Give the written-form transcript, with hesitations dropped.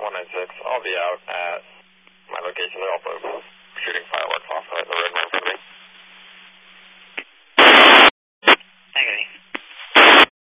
196, I'll be out at my location. They're also shooting 5